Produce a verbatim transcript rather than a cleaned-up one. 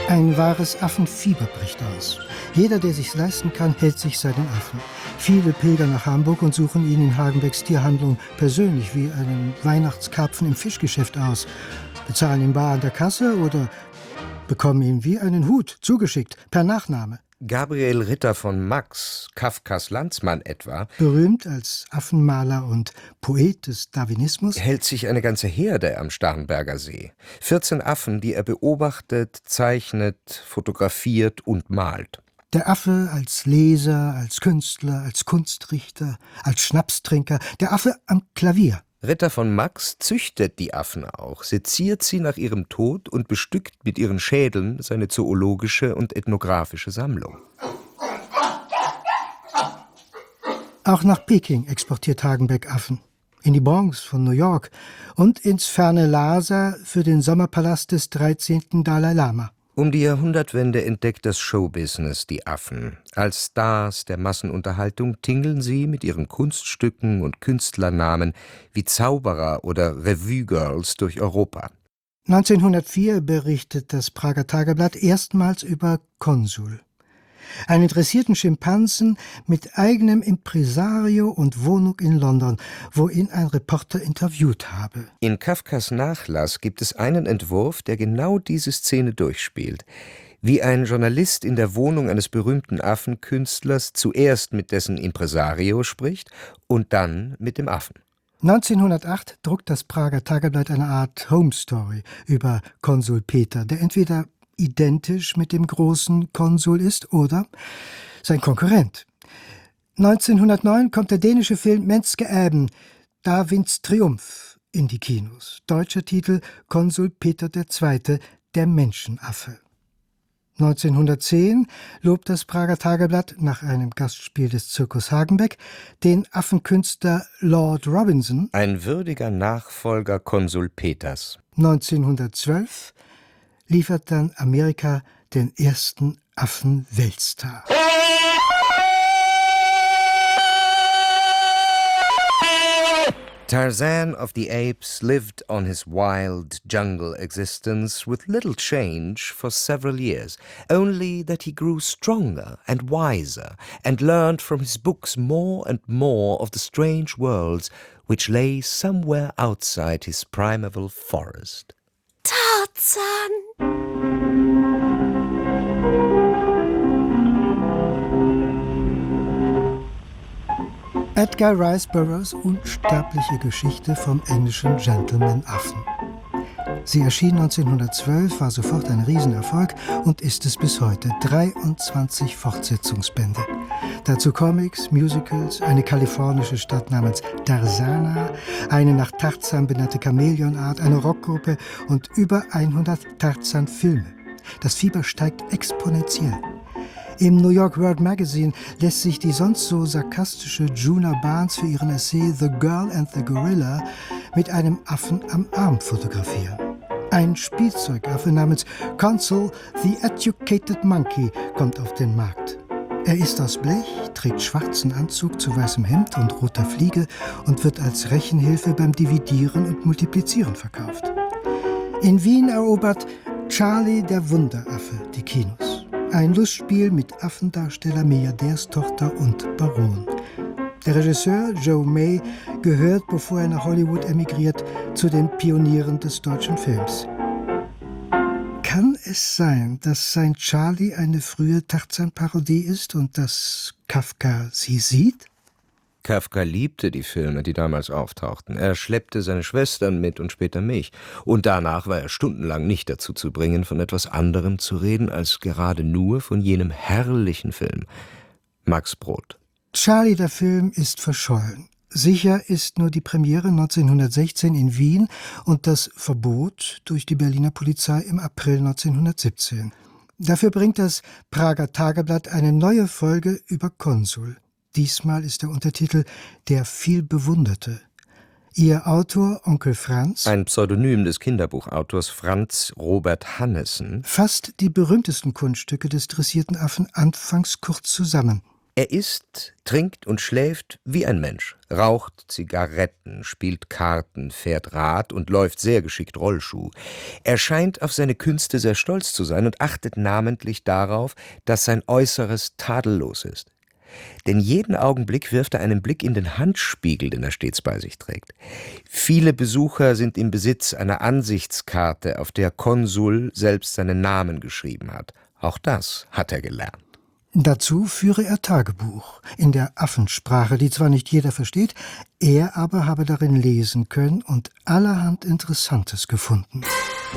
Ein wahres Affenfieber bricht aus. Jeder, der sich's leisten kann, hält sich seinen Affen. Viele pilgern nach Hamburg und suchen ihn in Hagenbecks Tierhandlung persönlich wie einen Weihnachtskarpfen im Fischgeschäft aus. Bezahlen ihn bar an der Kasse oder bekommen ihn wie einen Hut zugeschickt, per Nachname. Gabriel Ritter von Max, Kafkas Landsmann etwa, berühmt als Affenmaler und Poet des Darwinismus, hält sich eine ganze Herde am Starnberger See. vierzehn Affen, die er beobachtet, zeichnet, fotografiert und malt. Der Affe als Leser, als Künstler, als Kunstrichter, als Schnapstrinker, der Affe am Klavier. Ritter von Max züchtet die Affen auch, seziert sie nach ihrem Tod und bestückt mit ihren Schädeln seine zoologische und ethnografische Sammlung. Auch nach Peking exportiert Hagenbeck Affen. In die Bronx von New York und ins ferne Lhasa für den Sommerpalast des dreizehnten Dalai Lama. Um die Jahrhundertwende entdeckt das Showbusiness die Affen. Als Stars der Massenunterhaltung tingeln sie mit ihren Kunststücken und Künstlernamen wie Zauberer oder Revue-Girls durch Europa. neunzehnhundertvier berichtet das Prager Tageblatt erstmals über Konsul. Einen interessierten Schimpansen mit eigenem Impresario und Wohnung in London, wo ihn ein Reporter interviewt habe. In Kafkas Nachlass gibt es einen Entwurf, der genau diese Szene durchspielt. Wie ein Journalist in der Wohnung eines berühmten Affenkünstlers zuerst mit dessen Impresario spricht und dann mit dem Affen. neunzehnhundertacht druckt das Prager Tageblatt eine Art Home Story über Konsul Peter, der entweder identisch mit dem großen Konsul ist oder sein Konkurrent. neunzehnhundertneun kommt der dänische Film Menneske Aben, Darwins Triumph, in die Kinos. Deutscher Titel Konsul Peter der Zweite, der Menschenaffe. neunzehnhundertzehn lobt das Prager Tageblatt nach einem Gastspiel des Zirkus Hagenbeck den Affenkünstler Lord Robinson, ein würdiger Nachfolger Konsul Peters. neunzehnhundertzwölf liefert dann Amerika den ersten Affen-Weltstar. Tarzan of the Apes lived on his wild jungle existence with little change for several years, only that he grew stronger and wiser and learned from his books more and more of the strange worlds which lay somewhere outside his primeval forest. Tarzan! Edgar Rice Burroughs unsterbliche Geschichte vom englischen Gentleman-Affen. Sie erschien neunzehnhundertzwölf, war sofort ein Riesenerfolg und ist es bis heute. dreiundzwanzig Fortsetzungsbände. Dazu Comics, Musicals, eine kalifornische Stadt namens Tarzana, eine nach Tarzan benannte Chamäleonart, eine Rockgruppe und über hundert Tarzan-Filme. Das Fieber steigt exponentiell. Im New York World Magazine lässt sich die sonst so sarkastische Djuna Barnes für ihren Essay The Girl and the Gorilla mit einem Affen am Arm fotografieren. Ein Spielzeugaffe namens Consul the Educated Monkey kommt auf den Markt. Er ist aus Blech, trägt schwarzen Anzug zu weißem Hemd und roter Fliege und wird als Rechenhilfe beim Dividieren und Multiplizieren verkauft. In Wien erobert Charlie der Wunderaffe die Kinos. Ein Lustspiel mit Affendarsteller, Milliardärstochter und Baron. Der Regisseur Joe May gehört, bevor er nach Hollywood emigriert, zu den Pionieren des deutschen Films. Kann es sein, dass sein Charlie eine frühe Tarzan-Parodie ist und dass Kafka sie sieht? Kafka liebte die Filme, die damals auftauchten. Er schleppte seine Schwestern mit und später mich. Und danach war er stundenlang nicht dazu zu bringen, von etwas anderem zu reden, als gerade nur von jenem herrlichen Film. Max Brod. Charlie, der Film, ist verschollen. Sicher ist nur die Premiere neunzehnhundertsechzehn in Wien und das Verbot durch die Berliner Polizei im April neunzehnhundertsiebzehn. Dafür bringt das Prager Tageblatt eine neue Folge über Konsul. Diesmal ist der Untertitel »Der vielbewunderte«. Ihr Autor, Onkel Franz, ein Pseudonym des Kinderbuchautors Franz Robert Hannessen, fasst die berühmtesten Kunststücke des dressierten Affen anfangs kurz zusammen. Er isst, trinkt und schläft wie ein Mensch, raucht Zigaretten, spielt Karten, fährt Rad und läuft sehr geschickt Rollschuh. Er scheint auf seine Künste sehr stolz zu sein und achtet namentlich darauf, dass sein Äußeres tadellos ist. Denn jeden Augenblick wirft er einen Blick in den Handspiegel, den er stets bei sich trägt. Viele Besucher sind im Besitz einer Ansichtskarte, auf der Konsul selbst seinen Namen geschrieben hat. Auch das hat er gelernt. Dazu führe er Tagebuch in der Affensprache, die zwar nicht jeder versteht, er aber habe darin lesen können und allerhand Interessantes gefunden.